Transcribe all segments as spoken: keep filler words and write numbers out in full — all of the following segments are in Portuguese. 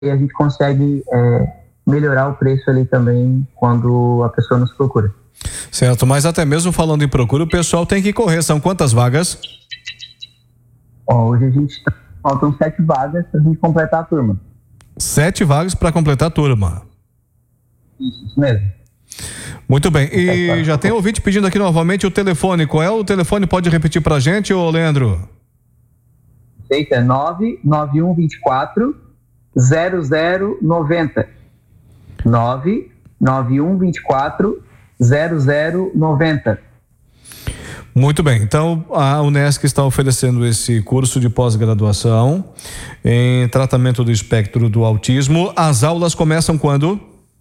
e a gente consegue é, melhorar o preço ali também quando a pessoa nos procura. Certo, mas até mesmo falando em procura, o pessoal tem que correr. São quantas vagas? Ó, hoje a gente tá, faltam sete vagas para a gente completar a turma. Sete vagas para completar a turma. Isso, isso mesmo. Muito bem, e já tem ouvinte pedindo aqui novamente o telefone. Qual é o telefone? Pode repetir pra gente, ô Leandro? Feito, é nove nove um dois quatro zero zero nove zero. nove nove um dois quatro zero zero nove zero. Muito bem, então a Unesc está oferecendo esse curso de pós-graduação em tratamento do espectro do autismo. As aulas começam quando?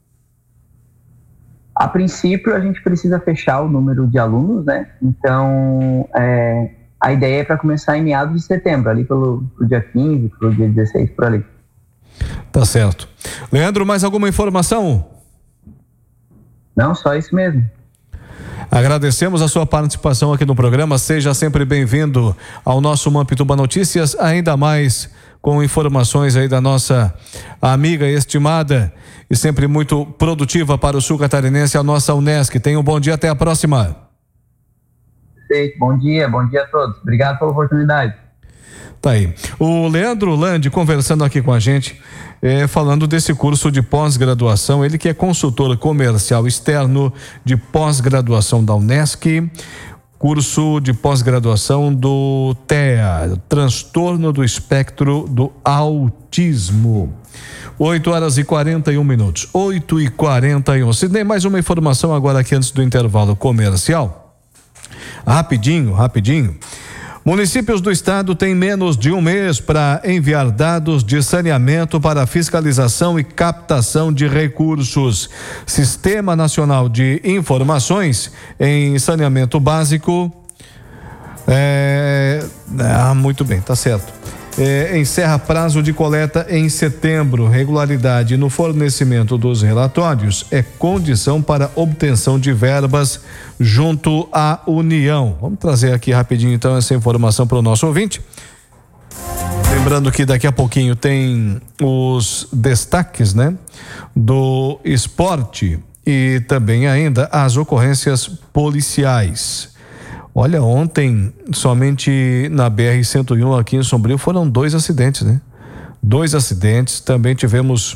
A princípio, a gente precisa fechar o número de alunos, né? Então, é, a ideia é para começar em meados de setembro, ali pelo, pelo dia quinze, pelo dia dezesseis, por ali. Tá certo. Leandro, mais alguma informação? Não, só isso mesmo. Agradecemos a sua participação aqui no programa. Seja sempre bem-vindo ao nosso Mampituba Notícias, ainda mais com informações aí da nossa amiga estimada e sempre muito produtiva para o sul catarinense, a nossa Unesc. Tenha um bom dia, até a próxima. Perfeito, bom dia, bom dia a todos. Obrigado pela oportunidade. Tá aí. O Leandro Landi conversando aqui com a gente, é, falando desse curso de pós-graduação, ele que é consultor comercial externo de pós-graduação da Unesc, curso de pós-graduação do T E A, Transtorno do Espectro do Autismo. oito horas e quarenta e um minutos. oito e quarenta e um. Sidney, mais uma informação agora aqui antes do intervalo comercial. Rapidinho, rapidinho. Municípios do estado têm menos de um mês para enviar dados de saneamento para fiscalização e captação de recursos. Sistema Nacional de Informações em Saneamento Básico. É, ah, muito bem, tá certo. É, encerra prazo de coleta em setembro. Regularidade no fornecimento dos relatórios é condição para obtenção de verbas junto à União. Vamos trazer aqui rapidinho então essa informação para o nosso ouvinte. Lembrando que daqui a pouquinho tem os destaques, né, do esporte e também ainda as ocorrências policiais. Olha, ontem, somente na B R cento e um aqui em Sombrio foram dois acidentes, né? Dois acidentes, também tivemos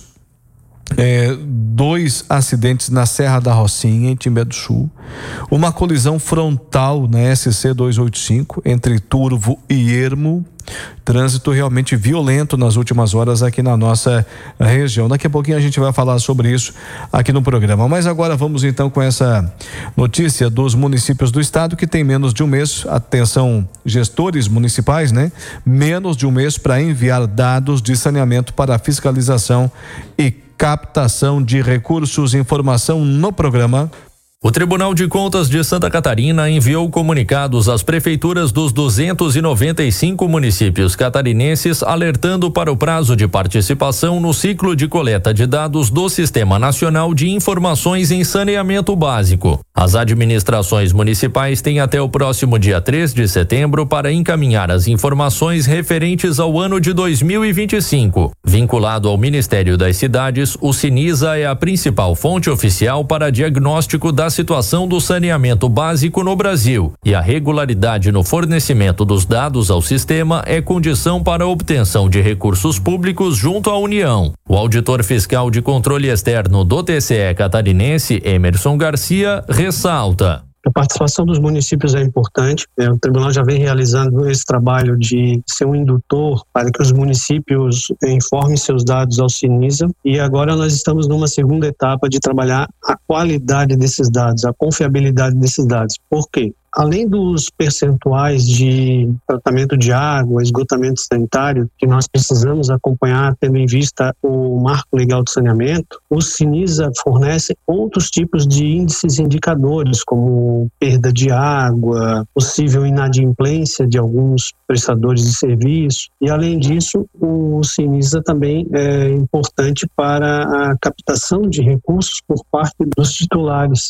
é, dois acidentes na Serra da Rocinha, em Timbé do Sul. Uma colisão frontal na S C duzentos e oitenta e cinco, entre Turvo e Ermo. Trânsito realmente violento nas últimas horas aqui na nossa região. Daqui a pouquinho a gente vai falar sobre isso aqui no programa. Mas agora vamos então com essa notícia dos municípios do estado que tem menos de um mês. Atenção, gestores municipais, né? Menos de um mês para enviar dados de saneamento para fiscalização e captação de recursos. Informação no programa. O Tribunal de Contas de Santa Catarina enviou comunicados às prefeituras dos duzentos e noventa e cinco municípios catarinenses, alertando para o prazo de participação no ciclo de coleta de dados do Sistema Nacional de Informações em Saneamento Básico. As administrações municipais têm até o próximo dia três de setembro para encaminhar as informações referentes ao ano de dois mil e vinte e cinco. Vinculado ao Ministério das Cidades, o Sinisa é a principal fonte oficial para diagnóstico da situação do saneamento básico no Brasil, e a regularidade no fornecimento dos dados ao sistema é condição para a obtenção de recursos públicos junto à União. O auditor fiscal de controle externo do T C E catarinense, Emerson Garcia, ressalta: a participação dos municípios é importante. O tribunal já vem realizando esse trabalho de ser um indutor para que os municípios informem seus dados ao Sinisa, e agora nós estamos numa segunda etapa de trabalhar a qualidade desses dados, a confiabilidade desses dados. Por quê? Além dos percentuais de tratamento de água, esgotamento sanitário, que nós precisamos acompanhar tendo em vista o marco legal de saneamento, o Sinisa fornece outros tipos de índices e indicadores, como perda de água, possível inadimplência de alguns prestadores de serviço, e além disso, o Sinisa também é importante para a captação de recursos por parte dos titulares.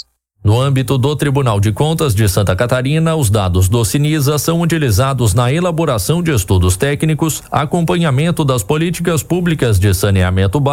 No âmbito do Tribunal de Contas de Santa Catarina, os dados do Sinisa são utilizados na elaboração de estudos técnicos, acompanhamento das políticas públicas de saneamento básico,